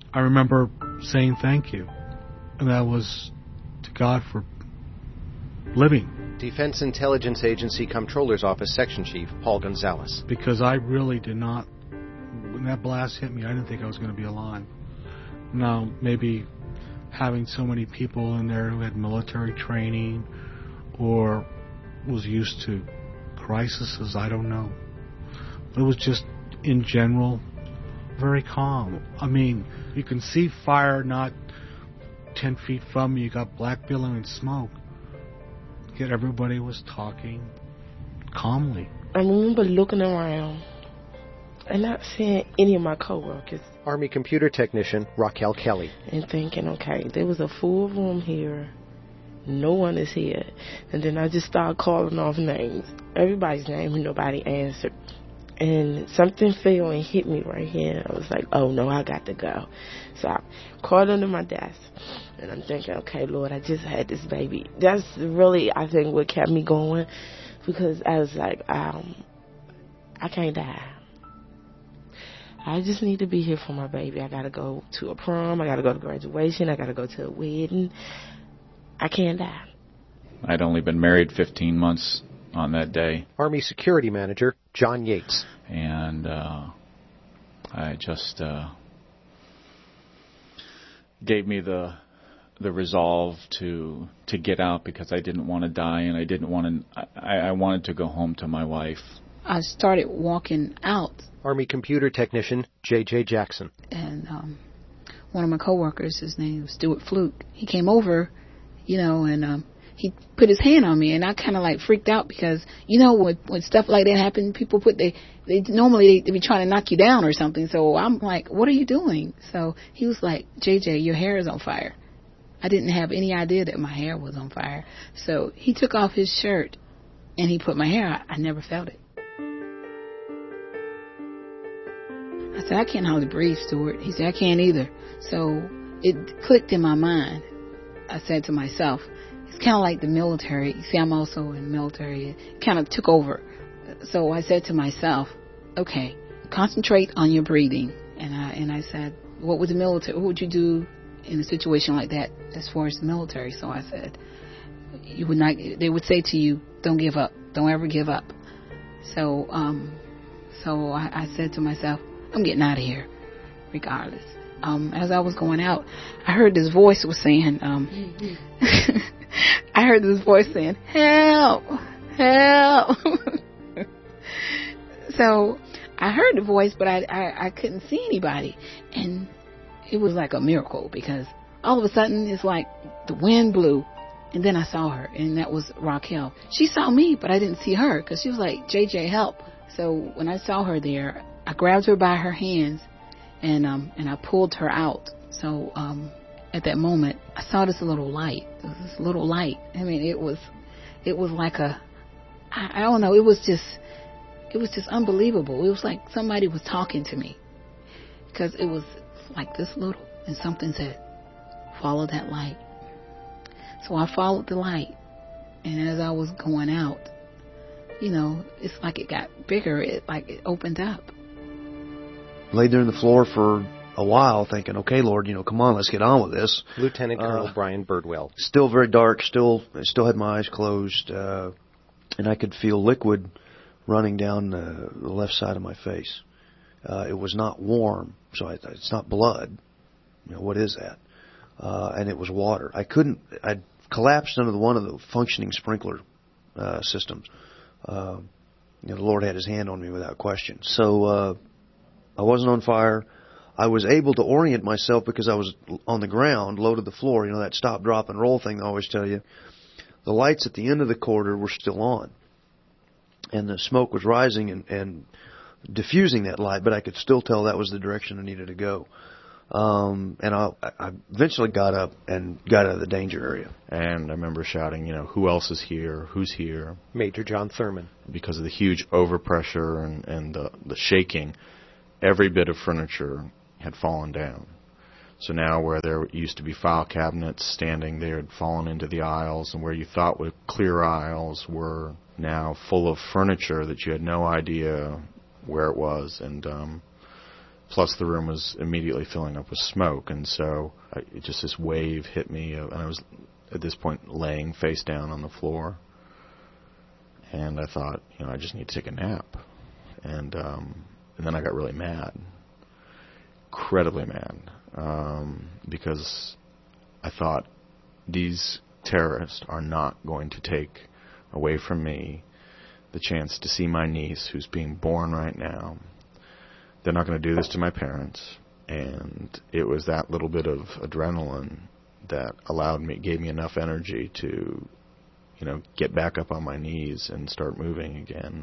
I remember saying thank you, and that was to God for living. Defense Intelligence Agency Comptroller's Office Section Chief Paul Gonzalez. Because I really did not, when that blast hit me, I didn't think I was going to be alive. Now, maybe having so many people in there who had military training or was used to crises, I don't know. But it was just, in general, very calm. I mean, you can see fire not 10 feet from you. You got black billowing smoke. Yet everybody was talking calmly. I remember looking around and not seeing any of my coworkers. Army computer technician Raquel Kelly. And thinking, okay, there was a full room here. No one is here. And then I just started calling off names. Everybody's name and nobody answered. And something fell and hit me right here. I was like, oh no, I got to go. So I crawled under my desk. And I'm thinking, okay, Lord, I just had this baby. That's really, I think, what kept me going. Because I was like, I can't die. I just need to be here for my baby. I got to go to a prom. I got to go to graduation. I got to go to a wedding. I can't die. I'd only been married 15 months on that day. Army Security Manager John Yates. And I just gave me the resolve to get out because I didn't want to die, and I didn't want to. I wanted to go home to my wife. I started walking out. Army Computer Technician J.J. Jackson. And one of my coworkers, his name was Stuart Fluke, he came over, and he put his hand on me, and I kind of like freaked out because, when stuff like that happens, people they normally be trying to knock you down or something. So I'm like, what are you doing? So he was like, JJ, your hair is on fire. I didn't have any idea that my hair was on fire. So he took off his shirt and he put my hair out. I never felt it. I said, I can't hardly breathe, Stuart. He said, I can't either. So it clicked in my mind. I said to myself, it's kind of like the military. You see, I'm also in the military. It kind of took over. So I said to myself, okay, concentrate on your breathing. And I said, what would the military, what would you do in a situation like that as far as the military? So I said, they would say to you, don't give up. Don't ever give up. So I said to myself, I'm getting out of here regardless. As I was going out, I heard this voice was saying, I heard this voice saying, help, help. So I heard the voice, but I couldn't see anybody. And it was like a miracle because all of a sudden it's like the wind blew. And then I saw her, and that was Raquel. She saw me, but I didn't see her because she was like, JJ, help. So when I saw her there, I grabbed her by her hands and I pulled her out. So at that moment, I saw this little light. This little light. I mean, it was like I don't know. It was just unbelievable. It was like somebody was talking to me because it was like this little, and something said, follow that light. So I followed the light, and as I was going out, it's like it got bigger. It opened up. Laid there on the floor for a while thinking, okay, Lord, come on, let's get on with this. Lieutenant Colonel Brian Birdwell. Still very dark, I still had my eyes closed, and I could feel liquid running down the left side of my face. It was not warm, so it's not blood. What is that? And it was water. I'd collapsed under one of the functioning sprinkler systems. The Lord had his hand on me without question. So I wasn't on fire. I was able to orient myself because I was on the ground, low to the floor. That stop, drop, and roll thing I always tell you. The lights at the end of the corridor were still on. And the smoke was rising and diffusing that light, but I could still tell that was the direction I needed to go. And I eventually got up and got out of the danger area. And I remember shouting, who else is here? Who's here? Major John Thurman. Because of the huge overpressure and the shaking, every bit of furniture had fallen down. So now where there used to be file cabinets standing there had fallen into the aisles, and where you thought were clear aisles were now full of furniture that you had no idea where it was. And plus the room was immediately filling up with smoke, and so just this wave hit me, and I was at this point laying face down on the floor, and I thought, I just need to take a nap, and then I got really mad, incredibly mad, because I thought these terrorists are not going to take away from me the chance to see my niece, who's being born right now. They're not going to do this to my parents. And it was that little bit of adrenaline that gave me enough energy to, get back up on my knees and start moving again.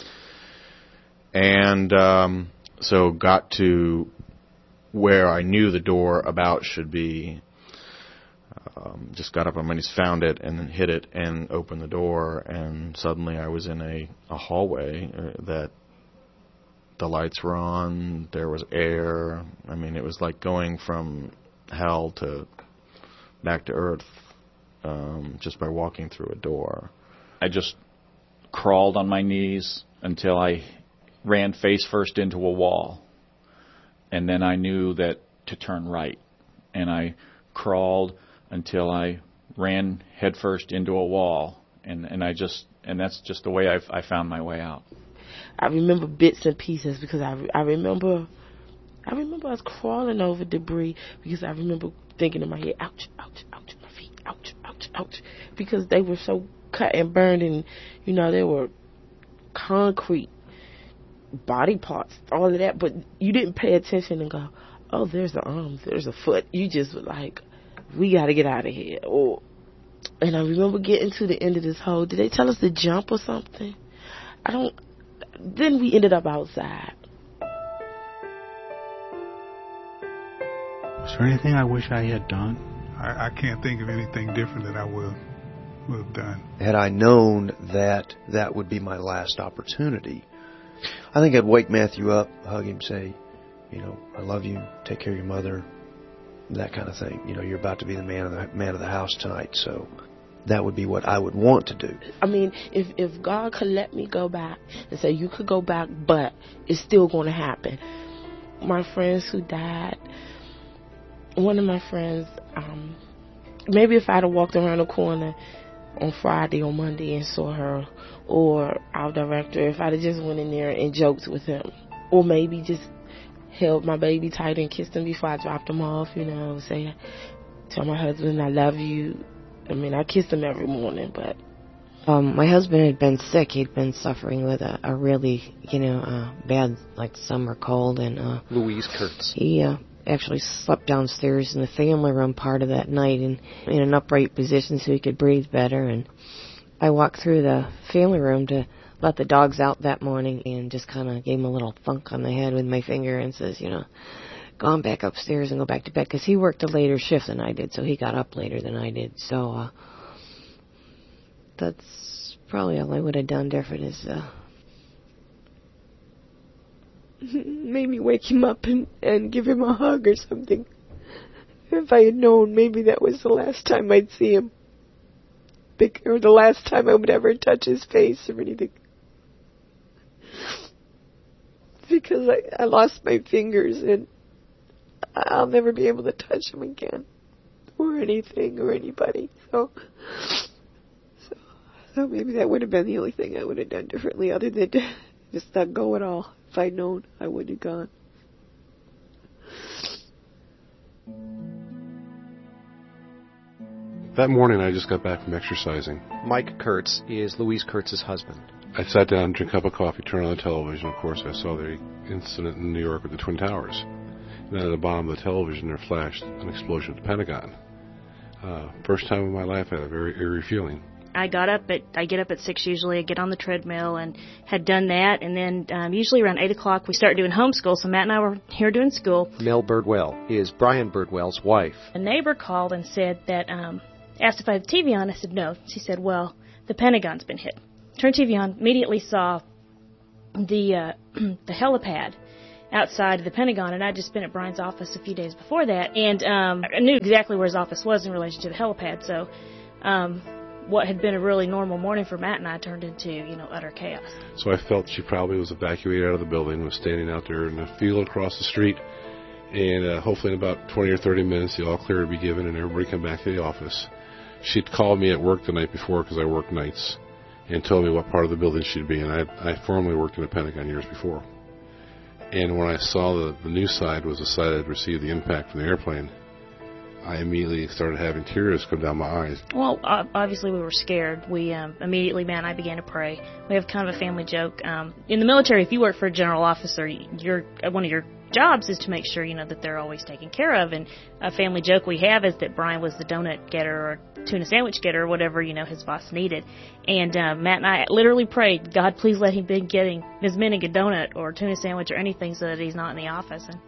And so got to where I knew the door about should be. Just got up on my knees, found it, and then hit it and opened the door, and suddenly I was in a hallway that the lights were on, there was air. I mean, it was like going from hell to back to earth just by walking through a door. I just crawled on my knees until I ran face first into a wall, and then I knew that to turn right, and I crawled until I ran headfirst into a wall, and that's just the way I found my way out. I remember bits and pieces because I remember I was crawling over debris because I remember thinking in my head, ouch, ouch, ouch, my feet, ouch, ouch, ouch, because they were so cut and burned, and they were concrete body parts, all of that, but you didn't pay attention and go, oh, there's the arms, there's a foot. You just were like, we got to get out of here. And I remember getting to the end of this hole. Did they tell us to jump or something? Then we ended up outside. Was there anything I wish I had done? I can't think of anything different that I would have done. Had I known that that would be my last opportunity, I think I'd wake Matthew up, hug him, say, I love you, take care of your mother, that kind of thing. You're about to be the man of the house tonight, so that would be what I would want to do. I mean, if God could let me go back and say, you could go back, but it's still going to happen. My friends who died, one of my friends, maybe if I'd have walked around the corner on Friday or Monday and saw her, or our director, if I'd have just went in there and joked with him, or maybe just held my baby tight and kissed him before I dropped him off, tell my husband I love you. I mean, I kissed him every morning, but... my husband had been sick. He'd been suffering with a really, bad, summer cold, and... Louise Kurtz. He actually slept downstairs in the family room part of that night in an upright position so he could breathe better, and I walked through the family room to let the dogs out that morning and just kind of gave him a little thunk on the head with my finger and says, go on back upstairs and go back to bed, because he worked a later shift than I did, so he got up later than I did. So that's probably all I would have done different, is maybe wake him up and give him a hug or something. If I had known, maybe that was the last time I'd see him, or the last time I would ever touch his face or anything. Because I lost my fingers, and I'll never be able to touch him again, or anything, or anybody. So maybe that would have been the only thing I would have done differently, other than just not go at all. If I'd known, I wouldn't have gone. That morning, I just got back from exercising. Mike Kurtz is Louise Kurtz's husband. I sat down, drank a cup of coffee, turned on the television. Of course, I saw the incident in New York with the Twin Towers. And then at the bottom of the television, there flashed an explosion at the Pentagon. First time in my life, I had a very eerie feeling. I get up at 6 usually. I get on the treadmill and had done that. And then usually around 8 o'clock, we start doing homeschool. So Matt and I were here doing school. Mel Birdwell is Brian Birdwell's wife. A neighbor called and said that, asked if I had the TV on. I said no. She said, well, the Pentagon's been hit. Turned TV on, immediately saw the helipad outside of the Pentagon, and I'd just been at Brian's office a few days before that, and I knew exactly where his office was in relation to the helipad, so what had been a really normal morning for Matt and I turned into, utter chaos. So I felt she probably was evacuated out of the building, was standing out there in the field across the street, and hopefully in about 20 or 30 minutes the all clear would be given and everybody come back to the office. She'd called me at work the night before because I worked nights and told me what part of the building she'd be in. I formerly worked in the Pentagon years before. And when I saw the news side was the side I'd received the impact from the airplane, I immediately started having tears come down my eyes. Well, obviously we were scared. We immediately, Matt and I began to pray. We have kind of a family joke. In the military, if you work for a general officer, one of your jobs is to make sure, that they're always taken care of. And a family joke we have is that Brian was the donut getter or tuna sandwich getter or whatever, his boss needed. And Matt and I literally prayed, God, please let him be getting Ms. Minnig a donut or a tuna sandwich or anything so that he's not in the office. And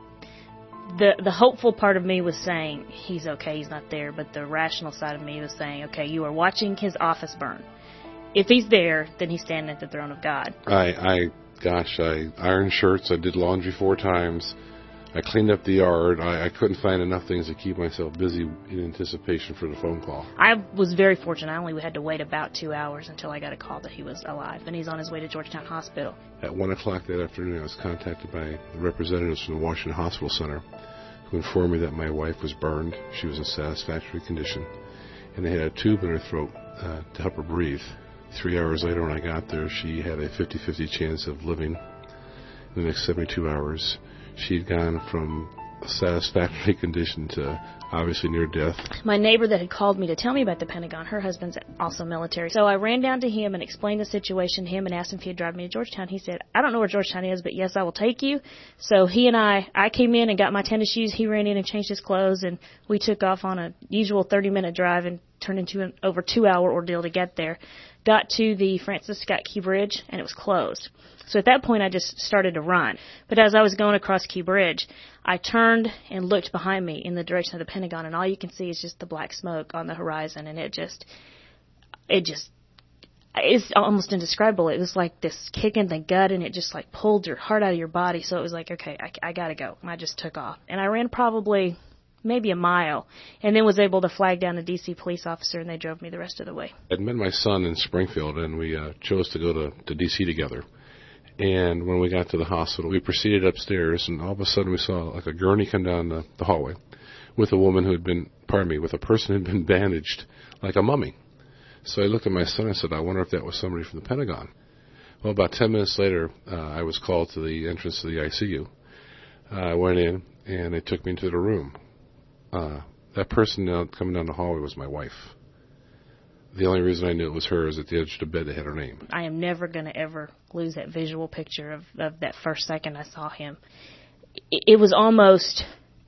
the hopeful part of me was saying, he's okay, he's not there. But the rational side of me was saying, okay, you are watching his office burn. If he's there, then he's standing at the throne of God. I ironed shirts. I did laundry 4 times. I cleaned up the yard. I couldn't find enough things to keep myself busy in anticipation for the phone call. I was very fortunate. I only had to wait about 2 hours until I got a call that he was alive, and he's on his way to Georgetown Hospital. At 1 o'clock that afternoon, I was contacted by the representatives from the Washington Hospital Center who informed me that my wife was burned. She was in satisfactory condition, and they had a tube in her throat to help her breathe. 3 hours later, when I got there, she had a 50-50 chance of living in the next 72 hours. She'd gone from a satisfactory condition to obviously near death. My neighbor that had called me to tell me about the Pentagon, her husband's also military. So I ran down to him and explained the situation to him and asked him if he'd drive me to Georgetown. He said, I don't know where Georgetown is, but yes, I will take you. So he and I came in and got my tennis shoes. He ran in and changed his clothes, and we took off on a usual 30-minute drive and turned into an over 2-hour ordeal to get there. Got to the Francis Scott Key Bridge, and it was closed. So at that point, I just started to run. But as I was going across Key Bridge, I turned and looked behind me in the direction of the Pentagon, and all you can see is just the black smoke on the horizon, and it's almost indescribable. It was like this kick in the gut, and it just like pulled your heart out of your body. So it was like, okay, I gotta go. And I just took off. And I ran probably maybe a mile, and then was able to flag down a D.C. police officer, and they drove me the rest of the way. I'd met my son in Springfield, and we chose to go to D.C. together. And when we got to the hospital, we proceeded upstairs, and all of a sudden we saw like a gurney come down the hallway with a woman with a person who had been bandaged like a mummy. So I looked at my son and said, I wonder if that was somebody from the Pentagon. Well, about 10 minutes later, I was called to the entrance to the ICU. I went in, and they took me into the room. That person coming down the hallway was my wife. The only reason I knew it was her is at the edge of the bed that had her name. I am never going to ever lose that visual picture of that first second I saw him. It was almost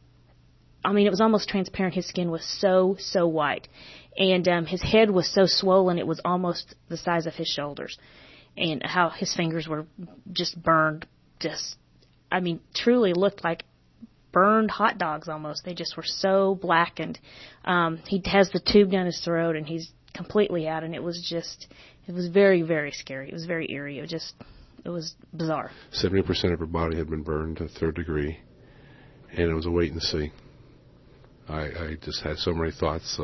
transparent. His skin was so white. And his head was so swollen it was almost the size of his shoulders. And how his fingers were just burned, truly looked like burned hot dogs almost. They just were so blackened. He has the tube down his throat, and he's completely out, and it was very, very scary. It was very eerie. It was bizarre. 70% of her body had been burned to 3rd degree, and it was a wait and see. I just had so many thoughts,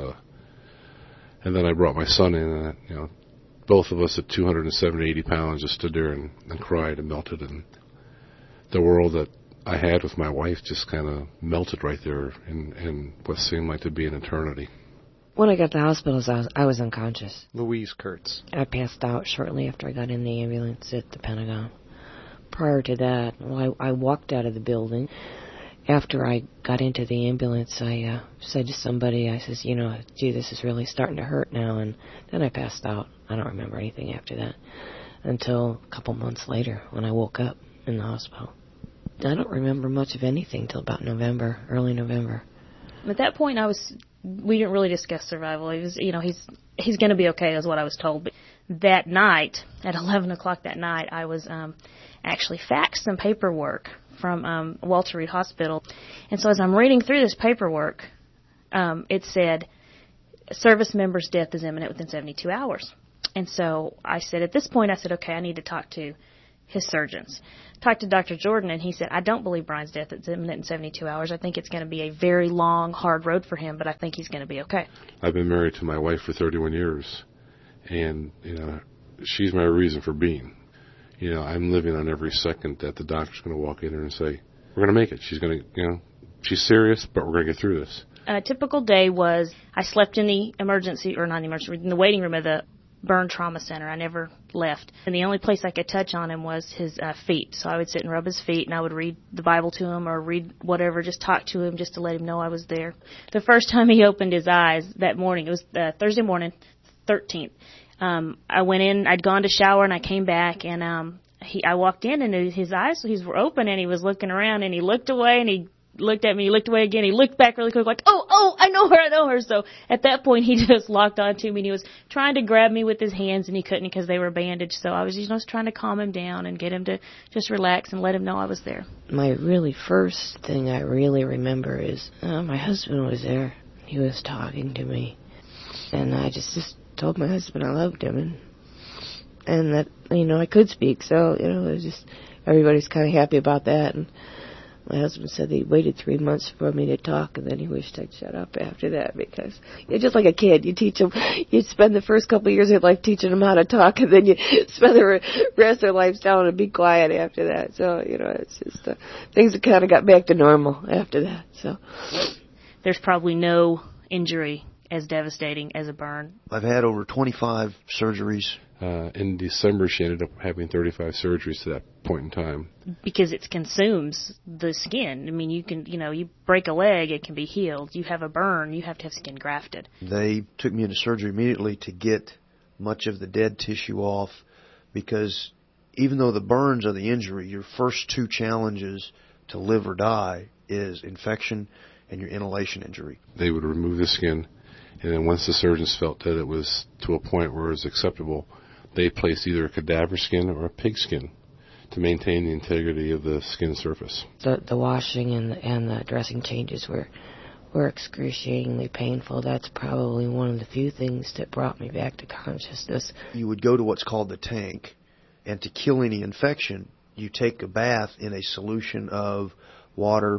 and then I brought my son in, and both of us at 270, 80 pounds just stood there and cried and melted, and the world that I had with my wife just kind of melted right there in what seemed like to be an eternity. When I got to the hospital, I was unconscious. Louise Kurtz. I passed out shortly after I got in the ambulance at the Pentagon. Prior to that, I walked out of the building. After I got into the ambulance, I said to somebody, I says, gee, this is really starting to hurt now. And then I passed out. I don't remember anything after that until a couple months later when I woke up in the hospital. I don't remember much of anything till about November, early November. At that point, we didn't really discuss survival. It was, he's going to be okay, is what I was told. But that night, at 11 o'clock that night, I was actually faxed some paperwork from Walter Reed Hospital. And so as I'm reading through this paperwork, it said, service member's death is imminent within 72 hours. And so I said, at this point, okay, I need to talk to his surgeons. Talked to Dr. Jordan, and he said, I don't believe Brian's death is imminent in 72 hours. I think it's going to be a very long, hard road for him, but I think he's going to be okay. I've been married to my wife for 31 years, And, she's my reason for being. I'm living on every second that the doctor's going to walk in there and say, we're going to make it. She's going to, she's serious, but we're going to get through this. A typical day was I slept in the in the waiting room of the burn trauma center. I never left. And the only place I could touch on him was his feet. So I would sit and rub his feet, and I would read the Bible to him or read whatever, just talk to him just to let him know I was there. The first time he opened his eyes that morning, it was Thursday morning, 13th. I went in, I'd gone to shower, and I came back, and I walked in, and his eyes were open, and he was looking around, and he looked away, and he looked at me, he looked away again, he looked back really quick, like, oh, I know her. So at that point, he just locked onto me, and he was trying to grab me with his hands, and he couldn't because they were bandaged. So I was just trying to calm him down and get him to just relax and let him know I was there. My really first thing I really remember is my husband was there. He was talking to me, and I just told my husband I loved him, and that, I could speak. So, it was just, everybody's kind of happy about that. And my husband said he waited 3 months for me to talk, and then he wished I'd shut up after that, because you're just like a kid. You teach them, you spend the first couple of years of your life teaching them how to talk, and then you spend the rest of their lives down and be quiet after that. So, it's just, things kind of got back to normal after that. So there's probably no injury as devastating as a burn. I've had over 25 surgeries. In December, she ended up having 35 surgeries to that point in time. Because it consumes the skin. I mean, you break a leg, it can be healed. You have a burn, you have to have skin grafted. They took me into surgery immediately to get much of the dead tissue off, because even though the burns are the injury, your first two challenges to live or die is infection and your inhalation injury. They would remove the skin, and then once the surgeons felt that it was to a point where it was acceptable, they placed either a cadaver skin or a pig skin to maintain the integrity of the skin surface. The washing and the dressing changes were excruciatingly painful. That's probably one of the few things that brought me back to consciousness. You would go to what's called the tank, and to kill any infection, you take a bath in a solution of water,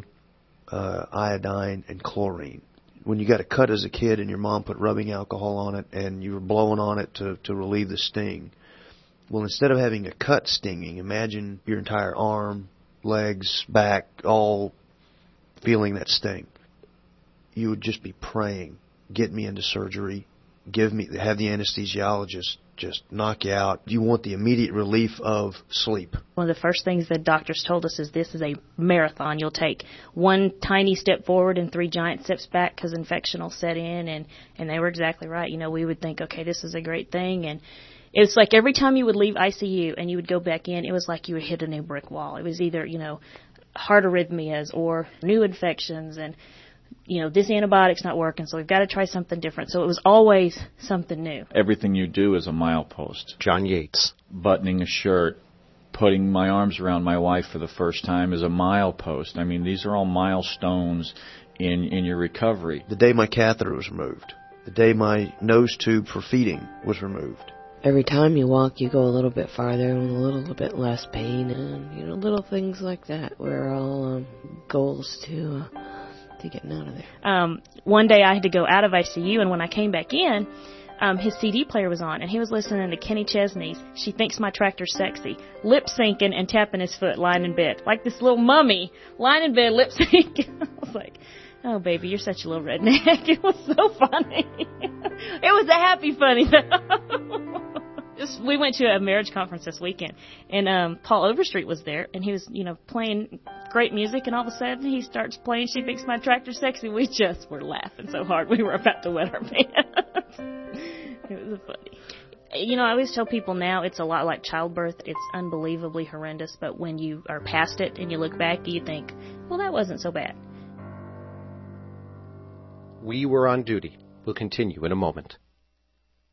iodine, and chlorine. When you got a cut as a kid and your mom put rubbing alcohol on it and you were blowing on it to relieve the sting, well, instead of having a cut stinging, imagine your entire arm, legs, back, all feeling that sting. You would just be praying, get me into surgery, have the anesthesiologist just knock you out. You want the immediate relief of sleep. One of the first things the doctors told us is this is a marathon. You'll take one tiny step forward and 3 giant steps back because infection will set in, and they were exactly right. We would think, okay, this is a great thing, and it's like every time you would leave ICU and you would go back in, it was like you would hit a new brick wall. It was either, heart arrhythmias or new infections, and this antibiotic's not working, so we've got to try something different. So it was always something new. Everything you do is a milepost. John Yates. Buttoning a shirt, putting my arms around my wife for the first time is a milepost. I mean, these are all milestones in your recovery. The day my catheter was removed. The day my nose tube for feeding was removed. Every time you walk, you go a little bit farther and a little bit less pain, and, little things like that were all goals to getting out of there. One day I had to go out of ICU, and when I came back in, his CD player was on, and he was listening to Kenny Chesney's She Thinks My Tractor's Sexy, lip syncing and tapping his foot lying in bed, like this little mummy lying in bed lip syncing. I was like, oh, baby, you're such a little redneck. It was so funny. It was a happy funny, though. We went to a marriage conference this weekend, and Paul Overstreet was there, and he was, playing great music, and all of a sudden he starts playing She Thinks My Tractor Sexy. We just were laughing so hard we were about to wet our pants. It was funny. I always tell people now it's a lot like childbirth. It's unbelievably horrendous, but when you are past it and you look back, you think, well, that wasn't so bad. We were on duty. We'll continue in a moment.